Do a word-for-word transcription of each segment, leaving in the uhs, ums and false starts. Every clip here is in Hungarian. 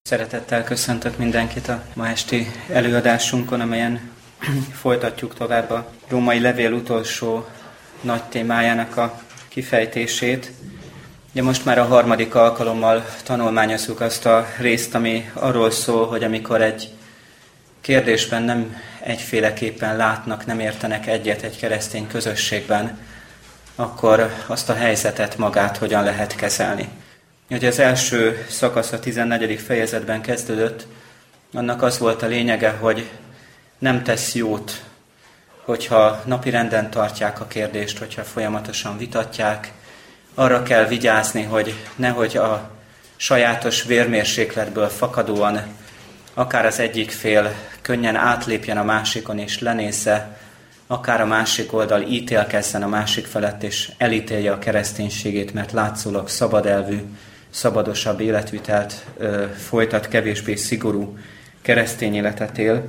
Szeretettel köszöntök mindenkit a ma esti előadásunkon, amelyen folytatjuk tovább a római levél utolsó nagy témájának a kifejtését. Ugye most már a harmadik alkalommal tanulmányozzuk azt a részt, ami arról szól, hogy amikor egy kérdésben nem egyféleképpen látnak, nem értenek egyet egy keresztény közösségben, akkor azt a helyzetet magát hogyan lehet kezelni. Ugye az első szakasz a tizennegyedik fejezetben kezdődött, annak az volt a lényege, hogy nem tesz jót, hogyha napirenden tartják a kérdést, hogyha folyamatosan vitatják. Arra kell vigyázni, hogy nehogy a sajátos vérmérsékletből fakadóan akár az egyik fél könnyen átlépjen a másikon és lenézze, akár a másik oldal ítélkezzen a másik felett és elítélje a kereszténységét, mert látszólag szabadelvű, szabadosabb életvitelt ö, folytat, kevésbé szigorú keresztény életet él,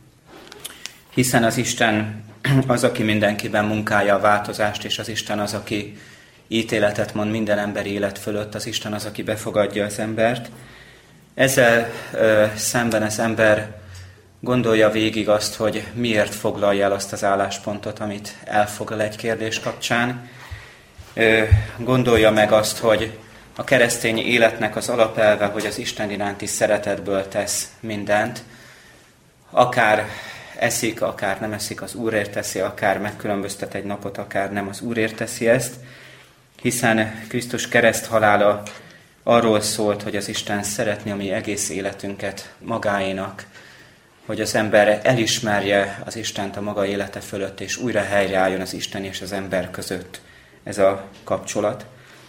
hiszen az Isten az, aki mindenkiben munkálja a változást, és az Isten az, aki ítéletet mond minden emberi élet fölött, az Isten az, aki befogadja az embert. Ezzel ö, szemben az ember gondolja végig azt, hogy miért foglalja el azt az álláspontot, amit elfoglal egy kérdés kapcsán. Ö, gondolja meg azt, hogy a keresztény életnek az alapelve, hogy az Isten iránti szeretetből tesz mindent. Akár eszik, akár nem eszik, az Úrért teszi, akár megkülönböztet egy napot, akár nem, az Úrért teszi ezt. Hiszen Krisztus kereszthalála arról szólt, hogy az Isten szeretné a mi egész életünket magáénak, hogy az ember elismerje az Istent a maga élete fölött, és újra helyreálljon az Isten és az ember között ez a kapcsolat.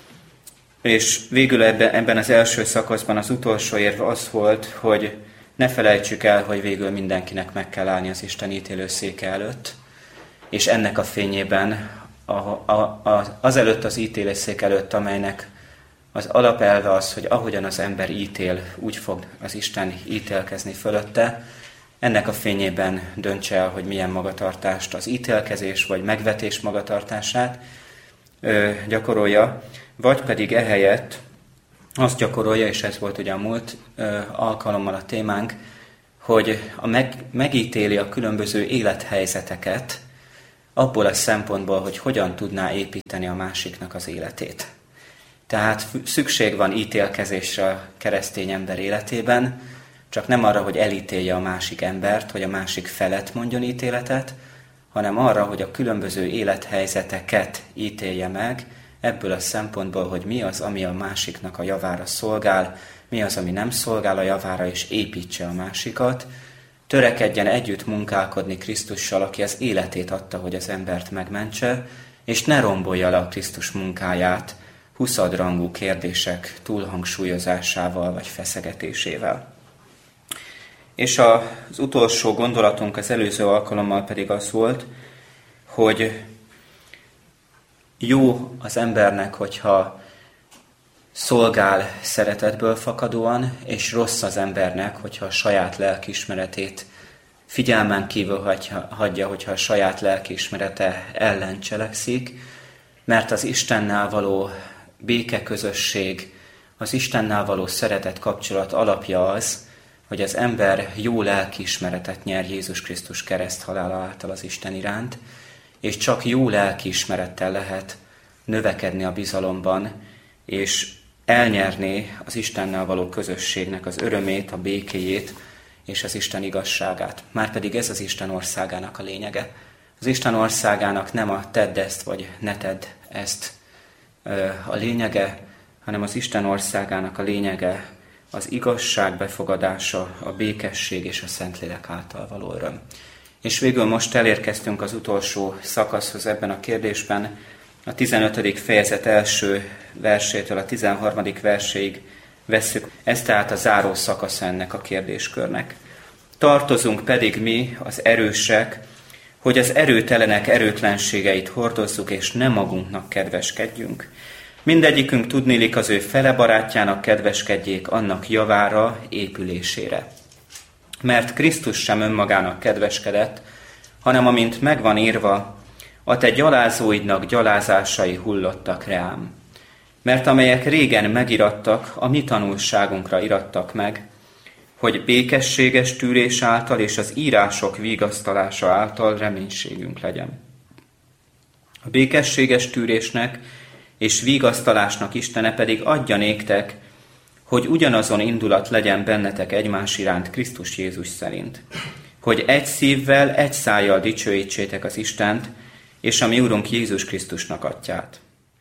És végül ebben az első szakaszban az utolsó érv az volt, hogy ne felejtsük el, hogy végül mindenkinek meg kell állni az Isten ítélőszéke előtt, és ennek a fényében a, a, a, azelőtt az ítélőszék előtt, amelynek az alapelve az, hogy ahogyan az ember ítél, úgy fog az Isten ítélkezni fölötte, ennek a fényében döntse el, hogy milyen magatartást, az ítélkezés vagy megvetés magatartását ö, gyakorolja, vagy pedig ehelyett azt gyakorolja, és ez volt ugye a múlt ö, alkalommal a témánk, hogy a meg, megítéli a különböző élethelyzeteket abból a szempontból, hogy hogyan tudná építeni a másiknak az életét. Tehát szükség van ítélkezésre a keresztény ember életében, csak nem arra, hogy elítélje a másik embert, hogy a másik felett mondjon ítéletet, hanem arra, hogy a különböző élethelyzeteket ítélje meg, ebből a szempontból, hogy mi az, ami a másiknak a javára szolgál, mi az, ami nem szolgál a javára, és építse a másikat, törekedjen együtt munkálkodni Krisztussal, aki az életét adta, hogy az embert megmentse, és ne rombolja le a Krisztus munkáját huszadrangú kérdések túlhangsúlyozásával vagy feszegetésével. És az utolsó gondolatunk az előző alkalommal pedig az volt, hogy jó az embernek, hogyha szolgál szeretetből fakadóan, és rossz az embernek, hogyha a saját lelkiismeretét figyelmen kívül hagyja, hagyja, hogyha a saját lelkiismerete ellen cselekszik, mert az Istennel való békeközösség, az Istennel való szeretet kapcsolat alapja az, hogy az ember jó lelkiismeretet nyer Jézus Krisztus kereszthalála által az Isten iránt, és csak jó lelkiismerettel lehet növekedni a bizalomban, és elnyerni az Istennel való közösségnek az örömét, a békéjét és az Isten igazságát. Márpedig ez az Isten országának a lényege. Az Isten országának nem a tedd ezt, vagy ne tedd ezt a lényege, hanem az Isten országának a lényege az igazság befogadása, a békesség és a Szentlélek által való öröm. És végül most elérkeztünk az utolsó szakaszhoz ebben a kérdésben. A tizenötödik fejezet első versétől a tizenharmadik verséig vesszük. Ez tehát a záró szakasz ennek a kérdéskörnek. Tartozunk pedig mi, az erősek, hogy az erőtelenek erőtlenségeit hordozzuk, és nem magunknak kedveskedjünk. Mindegyikünk tudniillik az ő fele barátjának kedveskedjék annak javára, épülésére. Mert Krisztus sem önmagának kedveskedett, hanem amint megvan írva, a te gyalázóidnak gyalázásai hullottak rám. Mert amelyek régen megirattak, a mi tanulságunkra irattak meg, hogy békességes tűrés által és az írások vigasztalása által reménységünk legyen. A békességes tűrésnek és vigasztalásnak Istene pedig adja néktek, hogy ugyanazon indulat legyen bennetek egymás iránt Krisztus Jézus szerint. Hogy egy szívvel, egy szájjal dicsőítsétek az Istent, és a mi Urunk Jézus Krisztusnak atyát.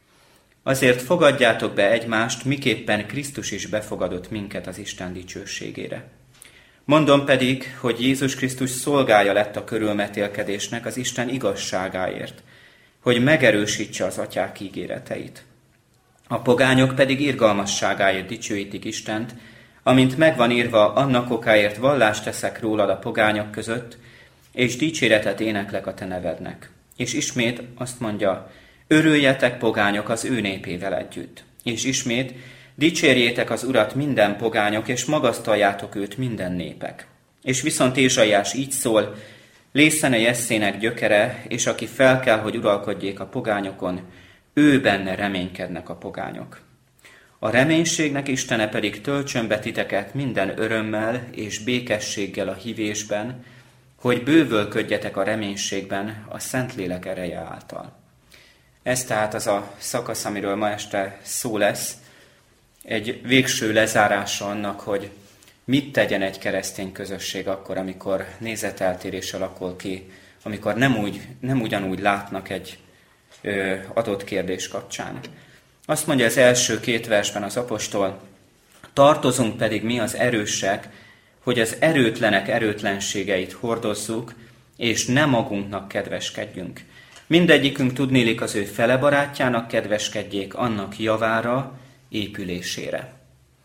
Azért fogadjátok be egymást, miképpen Krisztus is befogadott minket az Isten dicsőségére. Mondom pedig, hogy Jézus Krisztus szolgája lett a körülmetélkedésnek az Isten igazságáért, hogy megerősítse az atyák ígéreteit. A pogányok pedig irgalmasságáért dicsőítik Istent, amint megvan írva, annak okáért vallást teszek rólad a pogányok között, és dicséretet éneklek a te nevednek. És ismét azt mondja, örüljetek pogányok az ő népével együtt. És ismét, dicsérjétek az Urat minden pogányok, és magasztaljátok őt minden népek. És viszont Ézsaiás így szól, Lészene Jesszének gyökere, és aki fel kell, hogy uralkodjék a pogányokon, ő benne reménykednek a pogányok. A reménységnek Istene pedig töltsön be titeket minden örömmel és békességgel a hívésben, hogy bővölködjetek a reménységben a Szentlélek ereje által. Ez tehát az a szakasz, amiről ma este szó lesz, egy végső lezárása annak, hogy mit tegyen egy keresztény közösség akkor, amikor nézeteltérés alakul ki, amikor nem, úgy, nem ugyanúgy látnak egy ö, adott kérdés kapcsán. Azt mondja az első két versben az apostol, tartozunk pedig mi az erősek, hogy az erőtlenek erőtlenségeit hordozzuk, és nem magunknak kedveskedjünk. Mindegyikünk tudnélik az ő fele barátjának kedveskedjék annak javára, épülésére.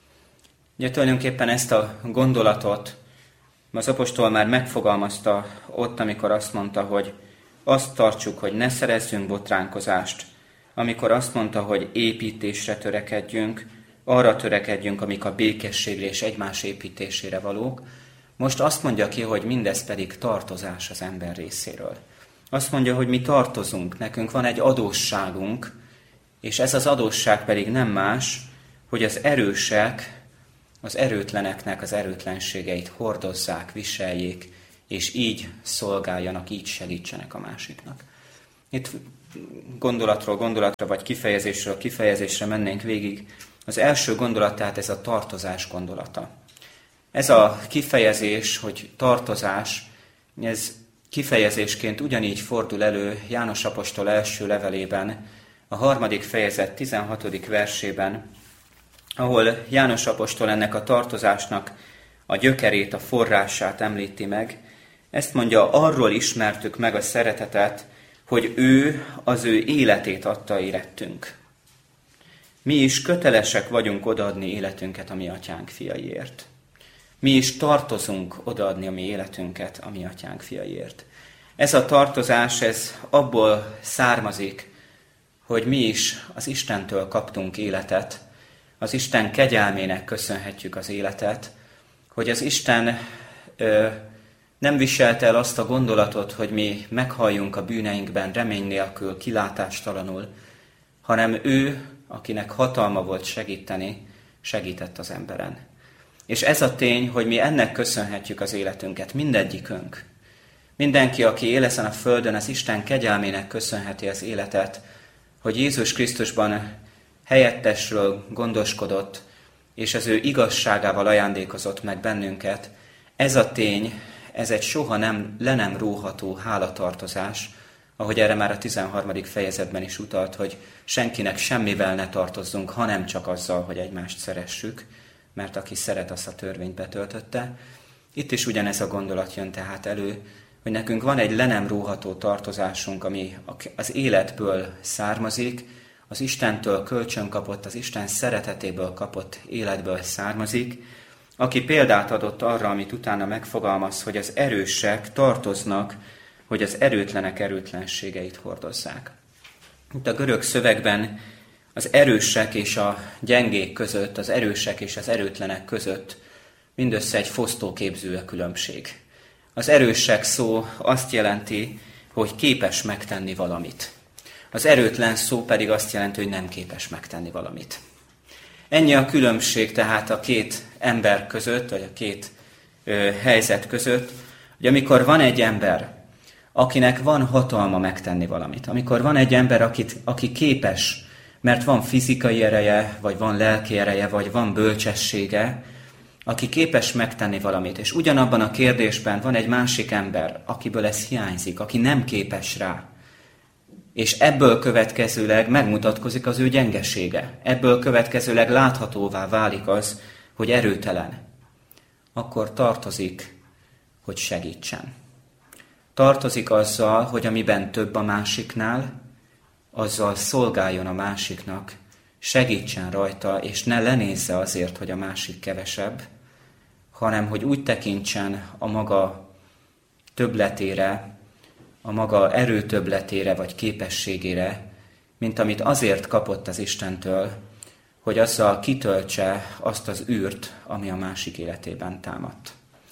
Ugye tulajdonképpen ezt a gondolatot az apostol már megfogalmazta ott, amikor azt mondta, hogy azt tartsuk, hogy ne szerezzünk botránkozást, amikor azt mondta, hogy építésre törekedjünk, arra törekedjünk, amik a békességre és egymás építésére valók. Most azt mondja ki, hogy mindez pedig tartozás az ember részéről. Azt mondja, hogy mi tartozunk, nekünk van egy adósságunk, és ez az adósság pedig nem más, hogy az erősek az erőtleneknek az erőtlenségeit hordozzák, viseljék, és így szolgáljanak, így segítsenek a másiknak. Itt gondolatról gondolatra, vagy kifejezésről kifejezésre mennénk végig. Az első gondolat tehát ez a tartozás gondolata. Ez a kifejezés, hogy tartozás, ez kifejezésként ugyanígy fordul elő János apostol első levelében, a harmadik fejezet tizenhatodik versében, ahol János apostol ennek a tartozásnak a gyökerét, a forrását említi meg. Ezt mondja, arról ismertük meg a szeretetet, hogy ő az ő életét adta érettünk. Mi is kötelesek vagyunk odaadni életünket a mi atyánk fiaiért. Mi is tartozunk odaadni a mi életünket a mi atyánk fiaiért. Ez a tartozás, ez abból származik, hogy mi is az Istentől kaptunk életet, az Isten kegyelmének köszönhetjük az életet, hogy az Isten ö, nem viselte el azt a gondolatot, hogy mi meghalljunk a bűneinkben remény nélkül, kilátástalanul, hanem ő, akinek hatalma volt segíteni, segített az emberen. És ez a tény, hogy mi ennek köszönhetjük az életünket, mindegyikünk. Mindenki, aki él ezen a földön, az Isten kegyelmének köszönheti az életet, hogy Jézus Krisztusban helyettesről gondoskodott, és az ő igazságával ajándékozott meg bennünket. Ez a tény, ez egy soha nem, le nem róható hálatartozás, ahogy erre már a tizenharmadik fejezetben is utalt, hogy senkinek semmivel ne tartozzunk, hanem csak azzal, hogy egymást szeressük, mert aki szeret, azt a törvényt betöltötte. Itt is ugyanez a gondolat jön tehát elő, hogy nekünk van egy le nem róható tartozásunk, ami az életből származik, az Istentől kölcsön kapott, az Isten szeretetéből kapott életből származik, aki példát adott arra, amit utána megfogalmaz, hogy az erősek tartoznak, hogy az erőtlenek erőtlenségeit hordozzák. Itt a görög szövegben az erősek és a gyengék között, az erősek és az erőtlenek között mindössze egy fosztóképző a különbség. Az erősek szó azt jelenti, hogy képes megtenni valamit. Az erőtlen szó pedig azt jelenti, hogy nem képes megtenni valamit. Ennyi a különbség tehát a két ember között, vagy a két ö, helyzet között, hogy amikor van egy ember, akinek van hatalma megtenni valamit, amikor van egy ember, akit, aki képes, mert van fizikai ereje, vagy van lelki ereje, vagy van bölcsessége, aki képes megtenni valamit, és ugyanabban a kérdésben van egy másik ember, akiből ez hiányzik, aki nem képes rá, és ebből következőleg megmutatkozik az ő gyengesége, ebből következőleg láthatóvá válik az, hogy erőtelen, akkor tartozik, hogy segítsen. Tartozik azzal, hogy amiben több a másiknál, azzal szolgáljon a másiknak, segítsen rajta, és ne lenézze azért, hogy a másik kevesebb, hanem hogy úgy tekintsen a maga többletére, a maga erőtöbbletére vagy képességére, mint amit azért kapott az Istentől, hogy azzal kitöltse azt az űrt, ami a másik életében támadt.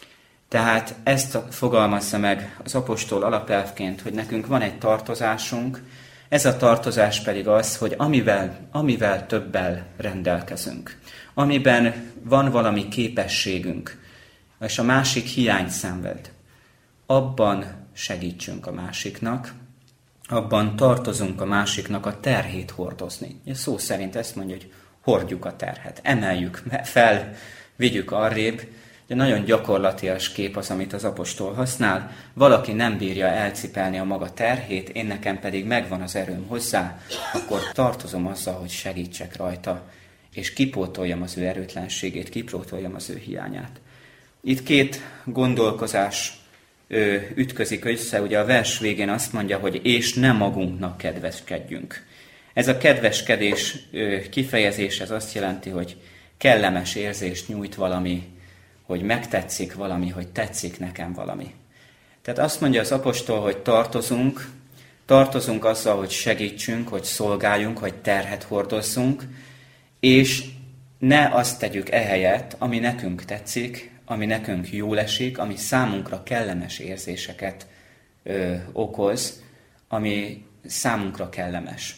Tehát ezt fogalmazza meg az apostol alapelvként, hogy nekünk van egy tartozásunk, ez a tartozás pedig az, hogy amivel, amivel többel rendelkezünk, amiben van valami képességünk, és a másik hiányt szenved, abban segítsünk a másiknak, abban tartozunk a másiknak a terhét hordozni. Szó szerint ezt mondja, hogy hordjuk a terhet, emeljük fel, vigyük arrébb. De nagyon gyakorlatias kép az, amit az apostol használ. Valaki nem bírja elcipelni a maga terhét, én nekem pedig megvan az erőm hozzá, akkor tartozom azzal, hogy segítsek rajta, és kipótoljam az ő erőtlenségét, kipótoljam az ő hiányát. Itt két gondolkozás ö, ütközik össze, ugye a vers végén azt mondja, hogy és ne magunknak kedveskedjünk. Ez a kedveskedés ö, kifejezés, ez azt jelenti, hogy kellemes érzést nyújt valami, hogy megtetszik valami, hogy tetszik nekem valami. Tehát azt mondja az apostol, hogy tartozunk, tartozunk azzal, hogy segítsünk, hogy szolgáljunk, hogy terhet hordozzunk, és ne azt tegyük ehelyett, ami nekünk tetszik, ami nekünk jól esik, ami számunkra kellemes érzéseket ö, okoz, ami számunkra kellemes.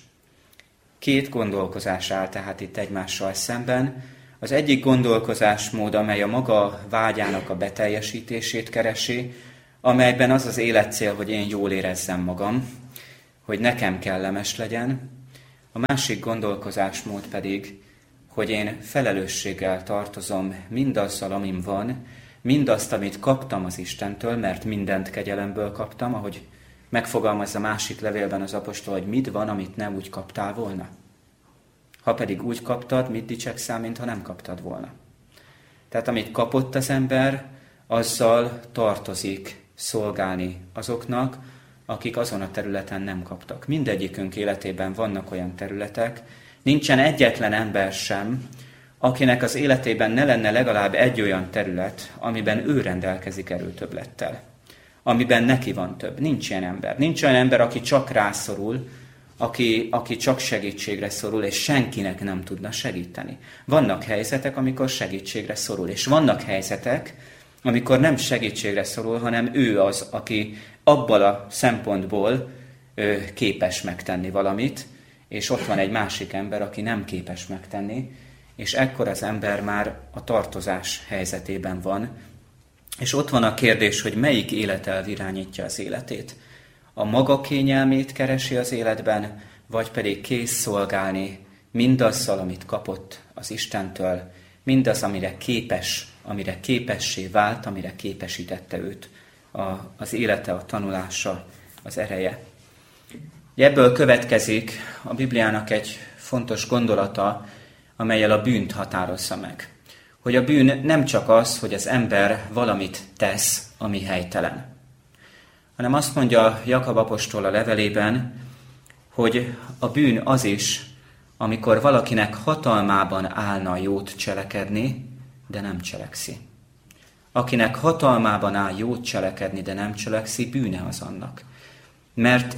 Két gondolkozás áll tehát itt egymással szemben. Az egyik gondolkozásmód, amely a maga vágyának a beteljesítését keresi, amelyben az az életcél, hogy én jól érezzem magam, hogy nekem kellemes legyen. A másik gondolkozásmód pedig, hogy én felelősséggel tartozom mindazzal, amim van, mindazt, amit kaptam az Istentől, mert mindent kegyelemből kaptam, ahogy megfogalmazza a másik levélben az apostol, hogy mit van, amit nem úgy kaptál volna. Ha pedig úgy kaptad, mit dicsekszel, mintha nem kaptad volna. Tehát amit kapott az ember, azzal tartozik szolgálni azoknak, akik azon a területen nem kaptak. Mindegyikünk életében vannak olyan területek, nincsen egyetlen ember sem, akinek az életében ne lenne legalább egy olyan terület, amiben ő rendelkezik erőtöbblettel, amiben neki van több. Nincs ilyen ember. Nincs olyan ember, aki csak rászorul, Aki, aki csak segítségre szorul, és senkinek nem tudna segíteni. Vannak helyzetek, amikor segítségre szorul, és vannak helyzetek, amikor nem segítségre szorul, hanem ő az, aki abból a szempontból ö, képes megtenni valamit, és ott van egy másik ember, aki nem képes megtenni, és ekkor az ember már a tartozás helyzetében van, és ott van a kérdés, hogy melyik életelv irányítja az életét. A maga kényelmét keresi az életben, vagy pedig kész szolgálni mindazzal, amit kapott az Istentől, mindaz, amire képes, amire képessé vált, amire képesítette őt a, az élete, a tanulása, az ereje. Ebből következik a Bibliának egy fontos gondolata, amellyel a bűnt határozza meg. Hogy a bűn nem csak az, hogy az ember valamit tesz, ami helytelen, hanem azt mondja Jakab apostol a levelében, hogy a bűn az is, amikor valakinek hatalmában állna jót cselekedni, de nem cselekszi. Akinek hatalmában áll jót cselekedni, de nem cselekszi, bűne az annak. Mert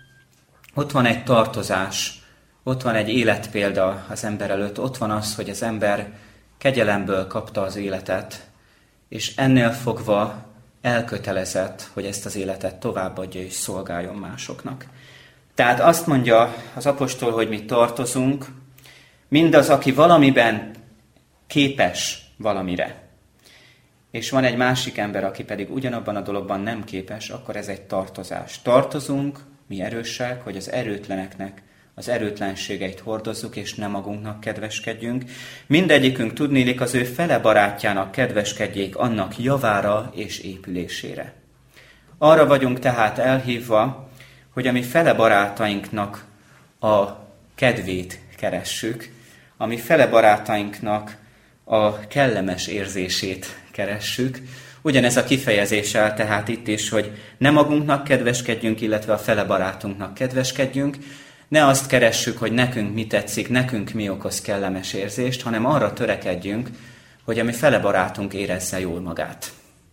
ott van egy tartozás, ott van egy életpélda az ember előtt, ott van az, hogy az ember kegyelemből kapta az életet, és ennél fogva elkötelezett, hogy ezt az életet továbbadja és szolgáljon másoknak. Tehát azt mondja az apostol, hogy mi tartozunk, mindaz, aki valamiben képes valamire, és van egy másik ember, aki pedig ugyanabban a dologban nem képes, akkor ez egy tartozás. Tartozunk, mi erősek, hogy az erőtleneknek az erőtlenségeit hordozzuk, és nem magunknak kedveskedjünk. Mindegyikünk tudnélik az ő fele barátjának kedveskedjék annak javára és épülésére. Arra vagyunk tehát elhívva, hogy a mi fele barátainknak a kedvét keressük, a mi fele barátainknak a kellemes érzését keressük. Ugyanez a kifejezéssel tehát itt is, hogy ne magunknak kedveskedjünk, illetve a fele barátunknak kedveskedjünk, ne azt keressük, hogy nekünk mi tetszik, nekünk mi okoz kellemes érzést, hanem arra törekedjünk, hogy a mi fele barátunk érezze jól magát.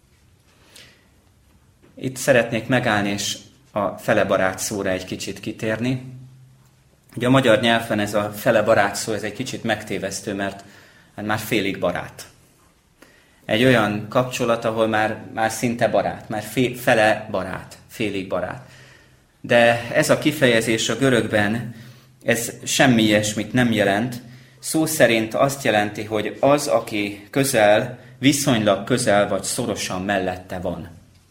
Itt szeretnék megállni, és a fele barát szóra egy kicsit kitérni. Ugye a magyar nyelven ez a fele barát szó, ez egy kicsit megtévesztő, mert hát már félig barát. Egy olyan kapcsolat, ahol már, már szinte barát, már fé, fele barát, félig barát. De ez a kifejezés a görögben, ez semmi ilyesmit nem jelent. Szó szerint azt jelenti, hogy az, aki közel, viszonylag közel vagy szorosan mellette van.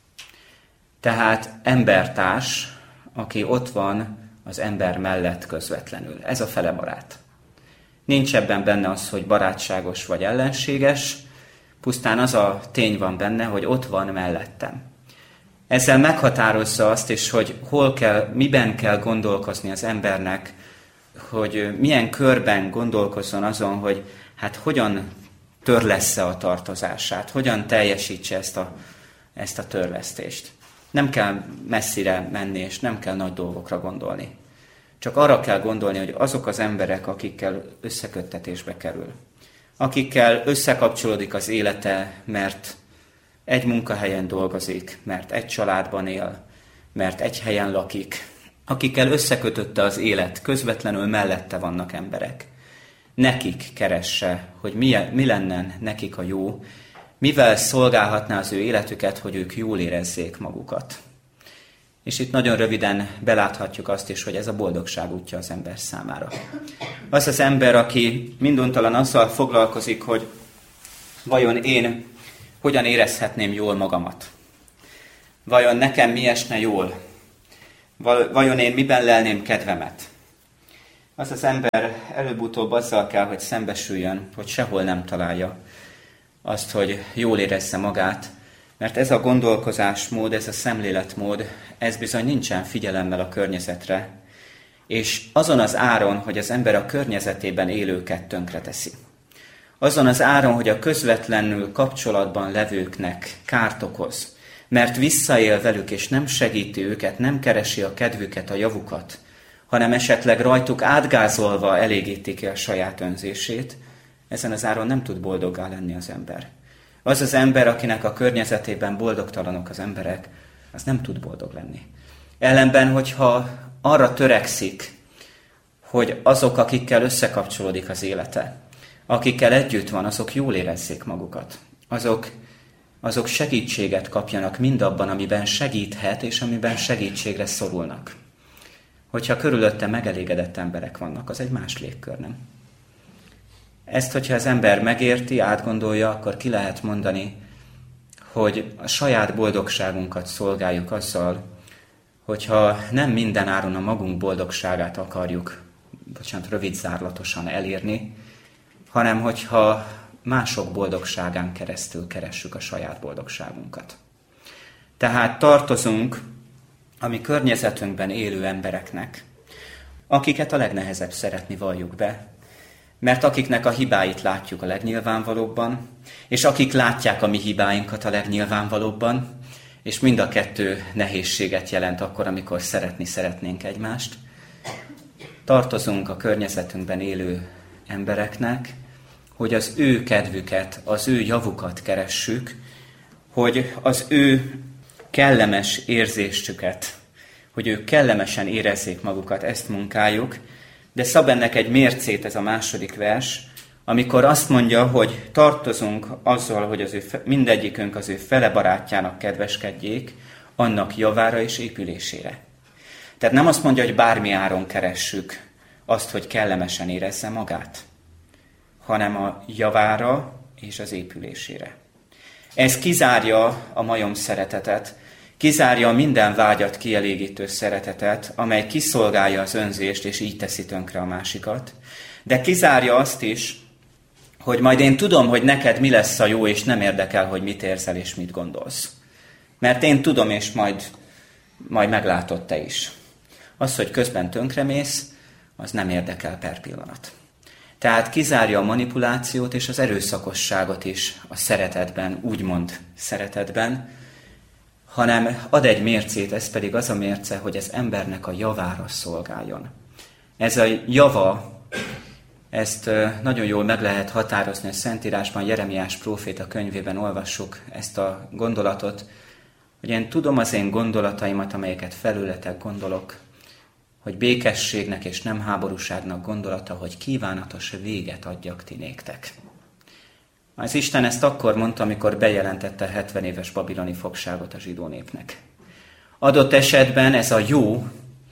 Tehát embertárs, aki ott van az ember mellett közvetlenül. Ez a fele barát. Nincs ebben benne az, hogy barátságos vagy ellenséges, pusztán az a tény van benne, hogy ott van mellettem. Ezzel meghatározza azt is, hogy hol kell, miben kell gondolkozni az embernek, hogy milyen körben gondolkozzon azon, hogy hát hogyan törlessze a tartozását, hogyan teljesítse ezt a, ezt a törlesztést. Nem kell messzire menni, és nem kell nagy dolgokra gondolni. Csak arra kell gondolni, hogy azok az emberek, akikkel összeköttetésbe kerül, akikkel összekapcsolódik az élete, mert egy munkahelyen dolgozik, mert egy családban él, mert egy helyen lakik, akikkel összekötötte az élet, közvetlenül mellette vannak emberek. Nekik keresse, hogy mi, mi lenne nekik a jó, mivel szolgálhatná az ő életüket, hogy ők jól érezzék magukat. És itt nagyon röviden beláthatjuk azt is, hogy ez a boldogság útja az ember számára. Az az ember, aki minduntalan azzal foglalkozik, hogy vajon én hogyan érezhetném jól magamat? Vajon nekem mi esne jól? Vajon én miben lelném kedvemet? Az az ember előbb-utóbb azzal kell, hogy szembesüljön, hogy sehol nem találja azt, hogy jól érezze magát, mert ez a gondolkozásmód, ez a szemléletmód, ez bizony nincsen figyelemmel a környezetre, és azon az áron, hogy az ember a környezetében élőket tönkreteszi. Azon az áron, hogy a közvetlenül kapcsolatban levőknek kárt okoz, mert visszaél velük, és nem segíti őket, nem keresi a kedvüket, a javukat, hanem esetleg rajtuk átgázolva elégíti ki a saját önzését, ezen az áron nem tud boldoggá lenni az ember. Az az ember, akinek a környezetében boldogtalanok az emberek, az nem tud boldog lenni. Ellenben, hogyha arra törekszik, hogy azok, akikkel összekapcsolódik az élete, akikkel együtt van, azok jól érezzék magukat. Azok, azok segítséget kapjanak mindabban, amiben segíthet, és amiben segítségre szorulnak. Hogyha körülötte megelégedett emberek vannak, az egy más légkör, nem? Ezt, hogyha az ember megérti, átgondolja, akkor ki lehet mondani, hogy a saját boldogságunkat szolgáljuk azzal, hogyha nem minden áron a magunk boldogságát akarjuk, bocsánat, rövidzárlatosan elérni, hanem hogyha mások boldogságán keresztül keressük a saját boldogságunkat. Tehát tartozunk a mi környezetünkben élő embereknek, akiket a legnehezebb szeretni, valljuk be, mert akiknek a hibáit látjuk a legnyilvánvalóbban, és akik látják a mi hibáinkat a legnyilvánvalóbban, és mind a kettő nehézséget jelent akkor, amikor szeretni szeretnénk egymást. Tartozunk a környezetünkben élő embereknek, hogy az ő kedvüket, az ő javukat keressük, hogy az ő kellemes érzésüket, hogy ők kellemesen érezzék magukat, ezt munkáljuk, de szab ennek egy mércét ez a második vers, amikor azt mondja, hogy tartozunk azzal, hogy az ő, mindegyikünk az ő fele barátjának kedveskedjék, annak javára és épülésére. Tehát nem azt mondja, hogy bármi áron keressük azt, hogy kellemesen érezze magát, hanem a javára és az épülésére. Ez kizárja a majom szeretetet, kizárja minden vágyat kielégítő szeretetet, amely kiszolgálja az önzést, és így teszi tönkre a másikat. De kizárja azt is, hogy majd én tudom, hogy neked mi lesz a jó, és nem érdekel, hogy mit érzel és mit gondolsz. Mert én tudom, és majd, majd meglátod te is. Az, hogy közben tönkremész, az nem érdekel per pillanat. Tehát kizárja a manipulációt és az erőszakosságot is a szeretetben, úgymond szeretetben, hanem ad egy mércét, ez pedig az a mérce, hogy az embernek a javára szolgáljon. Ez a java, ezt nagyon jól meg lehet határozni a Szentírásban, Jeremiás próféta könyvében olvassuk ezt a gondolatot, hogy én tudom az én gondolataimat, amelyeket felületek gondolok, hogy békességnek és nem háborúságnak gondolata, hogy kívánatos véget adjak ti néktek. Az Isten ezt akkor mondta, amikor bejelentette a hetven éves babiloni fogságot a zsidó népnek. Adott esetben ez a jó,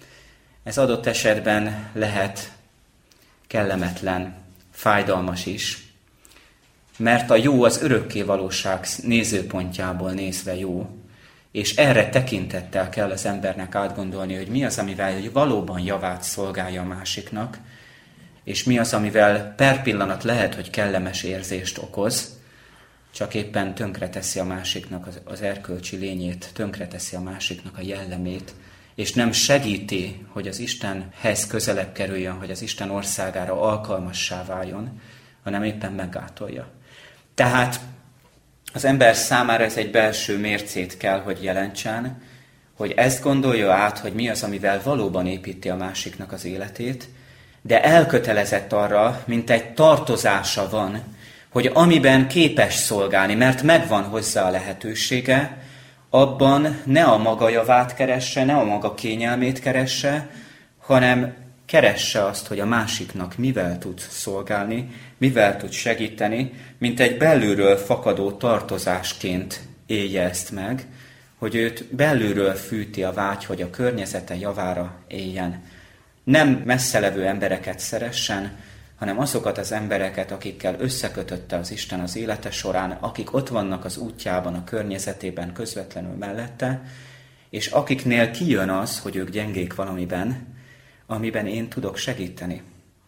ez adott esetben lehet kellemetlen, fájdalmas is, mert a jó az örökké valóság nézőpontjából nézve jó, és erre tekintettel kell az embernek átgondolni, hogy mi az, amivel valóban javát szolgálja a másiknak, és mi az, amivel per pillanat lehet, hogy kellemes érzést okoz, csak éppen tönkreteszi a másiknak az erkölcsi lényét, tönkreteszi a másiknak a jellemét, és nem segíti, hogy az Istenhez közelebb kerüljön, hogy az Isten országára alkalmassá váljon, hanem éppen meggátolja. Tehát az ember számára ez egy belső mércét kell, hogy jelentsen, hogy ezt gondolja át, hogy mi az, amivel valóban építi a másiknak az életét, de elkötelezett arra, mint egy tartozása van, hogy amiben képes szolgálni, mert megvan hozzá a lehetősége, abban ne a maga javát keresse, ne a maga kényelmét keresse, hanem keresse azt, hogy a másiknak mivel tud szolgálni, mivel tud segíteni, mint egy belülről fakadó tartozásként élje ezt meg, hogy őt belülről fűti a vágy, hogy a környezete javára éljen. Nem messzelevő embereket szeressen, hanem azokat az embereket, akikkel összekötötte az Isten az élete során, akik ott vannak az útjában, a környezetében, közvetlenül mellette, és akiknél kijön az, hogy ők gyengék valamiben, amiben én tudok segíteni.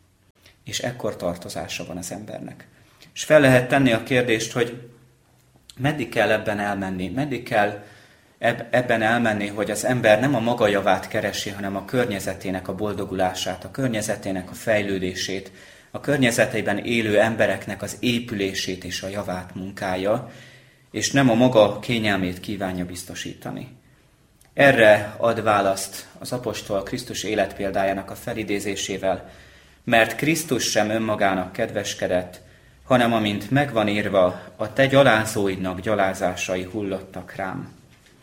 És ekkor tartozása van az embernek. És fel lehet tenni a kérdést, hogy meddig kell ebben elmenni, meddig kell ebben elmenni, hogy az ember nem a maga javát keresi, hanem a környezetének a boldogulását, a környezetének a fejlődését, a környezetében élő embereknek az épülését és a javát munkálja, és nem a maga kényelmét kívánja biztosítani. Erre ad választ az apostol Krisztus életpéldájának a felidézésével, mert Krisztus sem önmagának kedveskedett, hanem amint megvan írva, a te gyalázóidnak gyalázásai hullottak rám.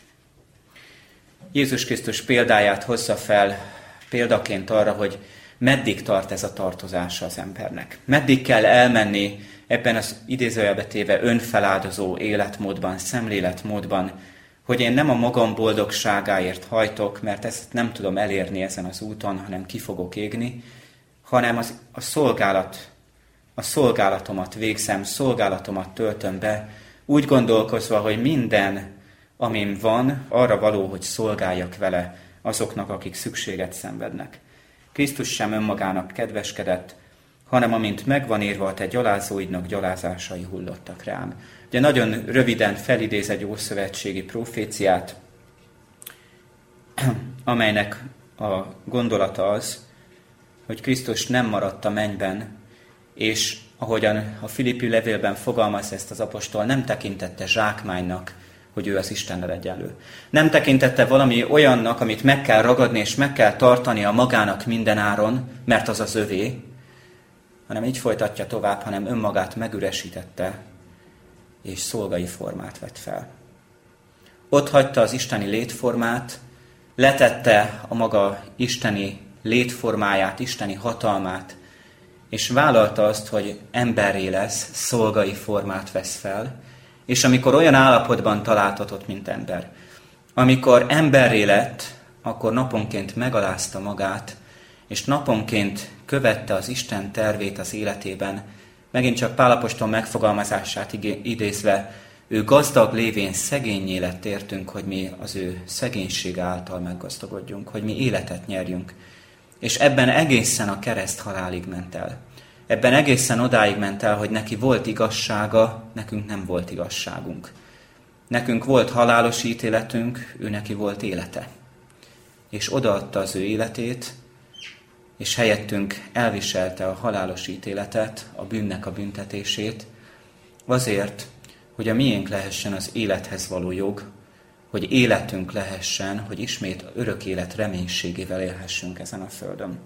Jézus Krisztus példáját hozza fel példaként arra, hogy meddig tart ez a tartozása az embernek. Meddig kell elmenni ebben az idézőjelbe téve önfeláldozó életmódban, szemléletmódban, hogy én nem a magam boldogságáért hajtok, mert ezt nem tudom elérni ezen az úton, hanem ki fogok égni, hanem az, a szolgálat, a szolgálatomat végzem, szolgálatomat töltöm be, úgy gondolkozva, hogy minden, amim van, arra való, hogy szolgáljak vele azoknak, akik szükséget szenvednek. Krisztus sem önmagának kedveskedett, hanem amint megvan írva, a te gyalázóidnak gyalázásai hullottak rám. Ugye nagyon röviden felidéz egy ószövetségi proféciát, amelynek a gondolata az, hogy Krisztus nem maradt a mennyben, és ahogyan a Filippi levélben fogalmaz ezt az apostol, nem tekintette zsákmánynak, hogy ő az Istennel egyenlő. Nem tekintette valami olyannak, amit meg kell ragadni és meg kell tartania magának mindenáron, mert az az övé, hanem így folytatja tovább, hanem önmagát megüresítette, és szolgai formát vett fel. Ott hagyta az isteni létformát, letette a maga isteni létformáját, isteni hatalmát, és vállalta azt, hogy emberré lesz, szolgai formát vesz fel, és amikor olyan állapotban találtatott, mint ember, amikor emberré lett, akkor naponként megalázta magát, és naponként követte az Isten tervét az életében, megint csak Pál apostol megfogalmazását idézve, Ő gazdag lévén szegénnyé lett értünk, hogy mi az ő szegénysége által meggazdagodjunk, hogy mi életet nyerjünk. És ebben egészen a kereszt halálig ment el. Ebben egészen odáig ment el, hogy neki volt igazsága, nekünk nem volt igazságunk. Nekünk volt halálos ítéletünk, ő neki volt élete. És odaadta az ő életét, és helyettünk elviselte a halálos ítéletet, a bűnnek a büntetését, azért, hogy a miénk lehessen az élethez való jog, hogy életünk lehessen, hogy ismét örök élet reménységével élhessünk ezen a földön.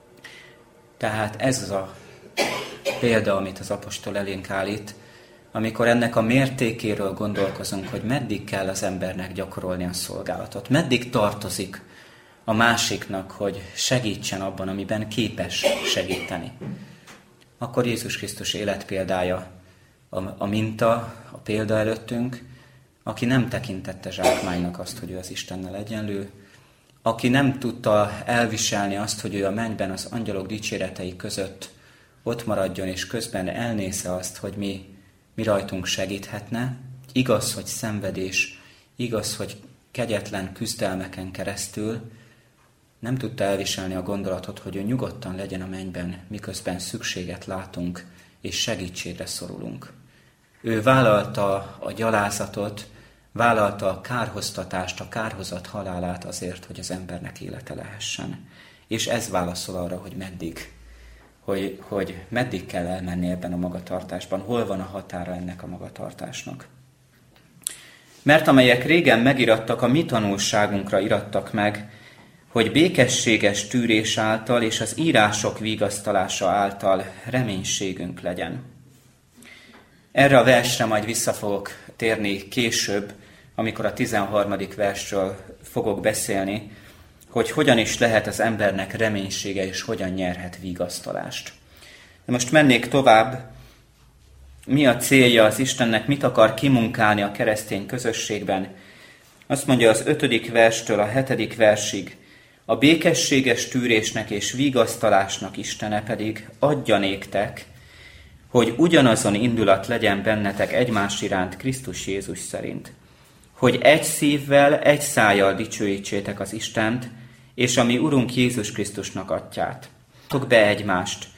Tehát ez az a példa, amit az apostol elénk állít, amikor ennek a mértékéről gondolkozunk, hogy meddig kell az embernek gyakorolni a szolgálatot, meddig tartozik a másiknak, hogy segítsen abban, amiben képes segíteni. Akkor Jézus Krisztus életpéldája a, a minta, a példa előttünk, aki nem tekintette zsákmánynak azt, hogy ő az Istennel egyenlő, aki nem tudta elviselni azt, hogy ő a mennyben az angyalok dicséretei között ott maradjon, és közben elnézze azt, hogy mi, mi rajtunk segíthetne. Igaz, hogy szenvedés, igaz, hogy kegyetlen küzdelmeken keresztül nem tudta elviselni a gondolatot, hogy ő nyugodtan legyen a mennyben, miközben szükséget látunk, és segítségre szorulunk. Ő vállalta a gyalázatot, vállalta a kárhoztatást, a kárhozat halálát azért, hogy az embernek élete lehessen. És ez válaszol arra, hogy meddig, hogy, hogy meddig kell elmenni ebben a magatartásban, hol van a határa ennek a magatartásnak. Mert amelyek régen megirattak, a mi tanulságunkra irattak meg, hogy békességes tűrés által és az írások vigasztalása által reménységünk legyen. Erre a versre majd vissza fogok térni később, amikor a tizenharmadik versről fogok beszélni, hogy hogyan is lehet az embernek reménysége, és hogyan nyerhet vigasztalást. De most mennék tovább. Mi a célja az Istennek, mit akar kimunkálni a keresztény közösségben? Azt mondja az ötödik verstől a hetedik versig, a békességes tűrésnek és vigasztalásnak Istene pedig adja néktek, hogy ugyanazon indulat legyen bennetek egymás iránt Krisztus Jézus szerint. Hogy egy szívvel, egy szájjal dicsőítsétek az Istent, és a mi Urunk Jézus Krisztusnak atyát. Tok be egymást,